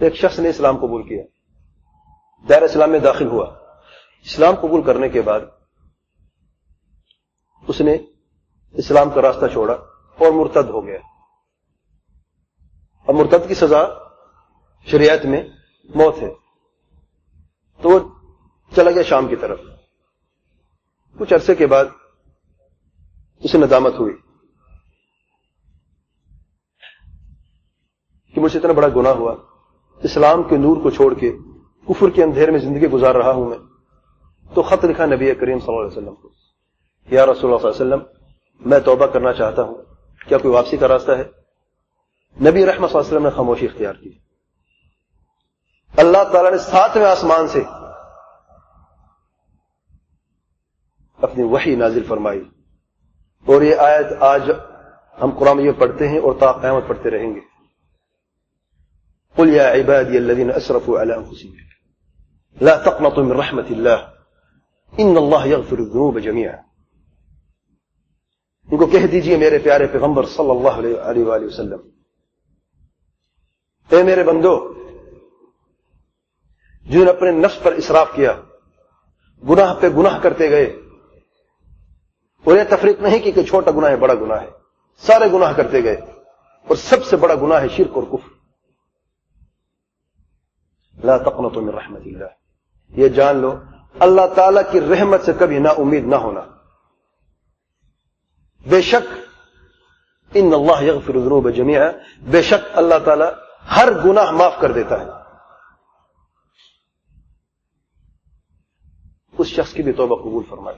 ایک شخص نے اسلام قبول کیا، دائرہ اسلام میں داخل ہوا، اسلام قبول کرنے کے بعد اس نے اسلام کا راستہ چھوڑا اور مرتد ہو گیا۔ اب مرتد کی سزا شریعت میں موت ہے، تو وہ چلا گیا شام کی طرف۔ کچھ عرصے کے بعد اسے ندامت ہوئی کہ مجھ سے اتنا بڑا گناہ ہوا، اسلام کے نور کو چھوڑ کے کفر کے اندھیرے میں زندگی گزار رہا ہوں میں۔ تو خط لکھا نبی کریم صلی اللہ علیہ وسلم کو، یا رسول اللہ صلی اللہ علیہ وسلم میں توبہ کرنا چاہتا ہوں، کیا کوئی واپسی کا راستہ ہے؟ نبی رحمت صلی اللہ علیہ وسلم نے خاموشی اختیار کی۔ اللہ تعالیٰ نے 7ویں آسمان سے اپنی وحی نازل فرمائی، اور یہ آیت آج ہم قرآن میں یہ پڑھتے ہیں اور تا قیامت پڑھتے رہیں گے۔ قل یا عبادی الذین اسرفوا علی انفسهم لا تقنطوا من رحمت اللہ ان اللہ یغفر الذنوب جميعا۔ ان کو کہہ دیجئے میرے پیارے پیغمبر صلی اللہ علیہ وآلہ وسلم، اے میرے بندو جنہوں نے اپنے نفس پر اسراف کیا، گناہ پہ گناہ کرتے گئے، اور یہ تفریق نہیں کی کہ چھوٹا گناہ ہے بڑا گناہ ہے، سارے گناہ کرتے گئے، اور سب سے بڑا گناہ ہے شرک اور کفر۔ لا تقنطوا من رحمت اللہ، یہ جان لو اللہ تعالیٰ کی رحمت سے کبھی نا امید نہ ہونا۔ بے شک ان اللہ یغفر الذنوب جميعا، بے شک اللہ تعالیٰ ہر گناہ معاف کر دیتا ہے۔ اس شخص کی بھی توبہ قبول فرمائے۔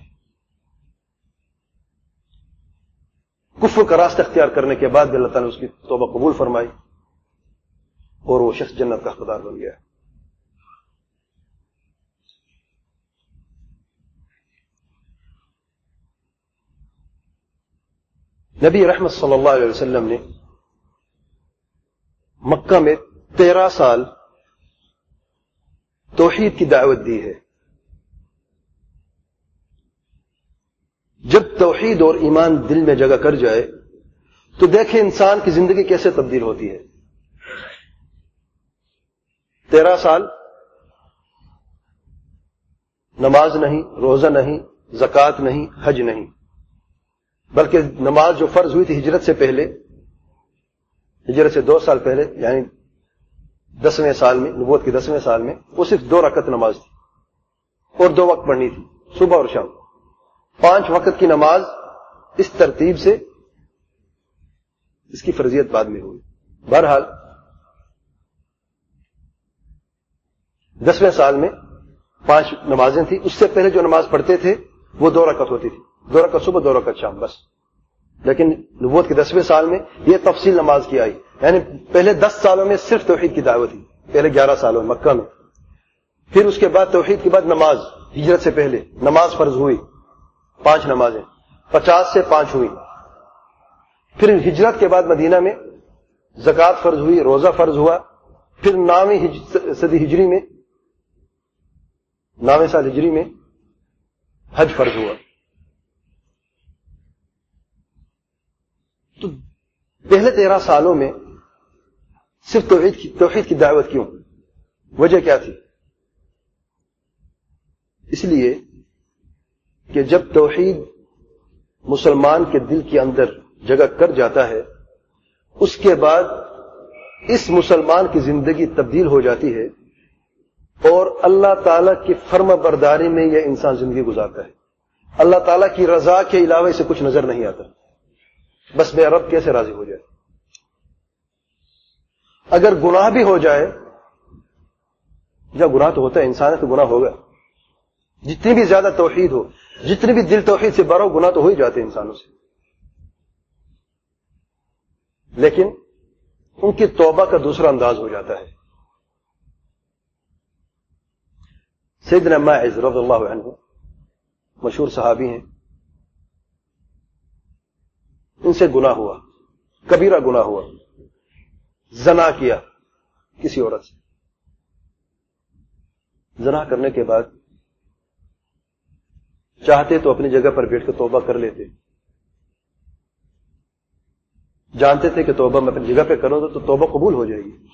کفر کا راستہ اختیار کرنے کے بعد بھی اللہ تعالیٰ نے اس کی توبہ قبول فرمائی، اور وہ شخص جنت کا حقدار بن گیا۔ نبی رحمت صلی اللہ علیہ وسلم نے مکہ میں 13 سال توحید کی دعوت دی ہے۔ جب توحید اور ایمان دل میں جگہ کر جائے تو دیکھیں انسان کی زندگی کیسے تبدیل ہوتی ہے۔ 13 سال نماز نہیں، روزہ نہیں، زکوٰۃ نہیں، حج نہیں، بلکہ نماز جو فرض ہوئی تھی ہجرت سے پہلے، ہجرت سے 2 سال پہلے، یعنی 10ویں سال میں، نبوت کے 10ویں سال میں، وہ صرف 2 رکعت نماز تھی، اور 2 وقت پڑھنی تھی، صبح اور شام۔ 5 وقت کی نماز اس ترتیب سے، اس کی فرضیت بعد میں ہوئی۔ بہرحال 10ویں سال میں 5 نمازیں تھیں، اس سے پہلے جو نماز پڑھتے تھے وہ 2 رکعت ہوتی تھی، 2 رکعت صبح 2 رکعت شام بس۔ لیکن نبوت کے 10ویں سال میں یہ تفصیل نماز کی آئی، یعنی پہلے 10 سالوں میں صرف توحید کی دعوت تھی، پہلے 11 سالوں میں مکہ میں، پھر اس کے بعد توحید کے بعد نماز، ہجرت سے پہلے نماز فرض ہوئی 5 نمازیں، 50 سے 5 ہوئی، پھر ہجرت کے بعد مدینہ میں زکوٰۃ فرض ہوئی، روزہ فرض ہوا، پھر 9ویں صدی ہجری میں، 9ویں سال ہجری میں حج فرض ہوا۔ تو پہلے 13 سالوں میں صرف توحید کی دعوت کیوں؟ وجہ کیا تھی؟ اس لیے کہ جب توحید مسلمان کے دل کے اندر جگہ کر جاتا ہے، اس کے بعد اس مسلمان کی زندگی تبدیل ہو جاتی ہے، اور اللہ تعالیٰ کی فرما برداری میں یہ انسان زندگی گزارتا ہے۔ اللہ تعالیٰ کی رضا کے علاوہ اسے کچھ نظر نہیں آتا، بس میرا رب کیسے راضی ہو جائے۔ اگر گناہ بھی ہو جائے، جب گناہ تو ہوتا ہے، انسان ہے تو گناہ ہوگا، جتنی بھی زیادہ توحید ہو، جتنی بھی دل توحید سے بھرا ہو، گناہ تو ہو ہی جاتے ہیں انسانوں سے، لیکن ان کی توبہ کا دوسرا انداز ہو جاتا ہے۔ سیدنا ماعز رضی اللہ عنہ مشہور صحابی ہیں، ان سے گناہ ہوا، کبیرہ گناہ ہوا، زنا کیا کسی عورت سے۔ زنا کرنے کے بعد چاہتے تو اپنی جگہ پر بیٹھ کے توبہ کر لیتے، جانتے تھے کہ توبہ میں اپنی جگہ پہ کروں تو توبہ قبول ہو جائے گی،